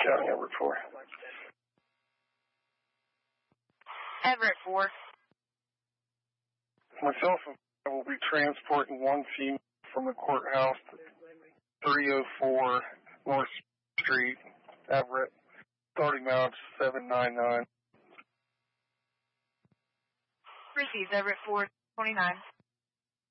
County Everett 4. Everett 4. Myself and I will be transporting one female from the courthouse to 304 North Street, Everett, starting out 799. Received Everett 429.